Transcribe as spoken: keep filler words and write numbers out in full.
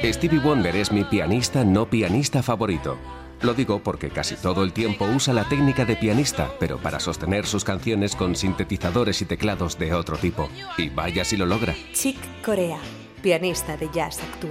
Stevie Wonder es mi pianista no pianista favorito. Lo digo porque casi todo el tiempo usa la técnica de pianista, pero para sostener sus canciones con sintetizadores y teclados de otro tipo. Y vaya si lo logra. Chick Corea, pianista de jazz actual.